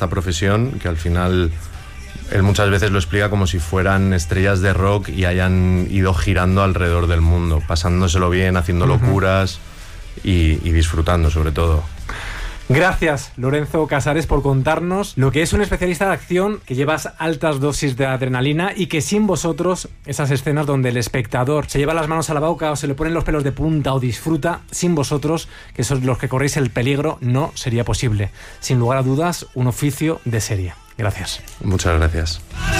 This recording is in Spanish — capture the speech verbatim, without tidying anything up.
esta profesión, que al final él muchas veces lo explica como si fueran estrellas de rock y hayan ido girando alrededor del mundo, pasándoselo bien, haciendo locuras y, y disfrutando sobre todo. Gracias, Lorenzo Casares, por contarnos lo que es un especialista de acción, que llevas altas dosis de adrenalina y que sin vosotros, esas escenas donde el espectador se lleva las manos a la boca o se le ponen los pelos de punta o disfruta, sin vosotros, que sois los que corréis el peligro, no sería posible. Sin lugar a dudas, un oficio de serie. Gracias. Muchas gracias.